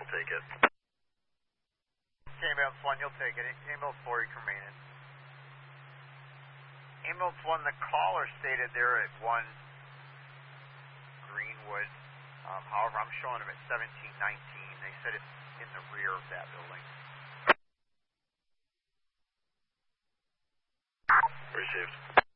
take it. Ambulance 1, you'll take it. Ambulance 4, you can remain in. Ambulance 1, the caller stated they're at 1 Greenwood. However, I'm showing them at 1719. They said it's in the rear of that building. Received.